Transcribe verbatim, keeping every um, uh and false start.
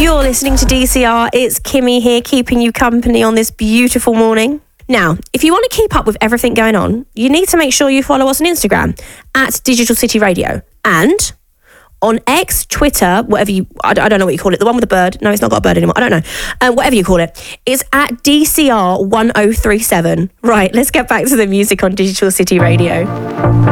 You're listening to D C R. It's Kimmy here, keeping you company on this beautiful morning. Now, if you want to keep up with everything going on, you need to make sure you follow us on Instagram at Digital City Radio. And on X, Twitter, whatever you, I, I don't know what you call it, the one with the bird. No, it's not got a bird anymore. I don't know. Um, whatever you call it, it's at D C R one oh three seven. Right, let's get back to the music on Digital City Radio.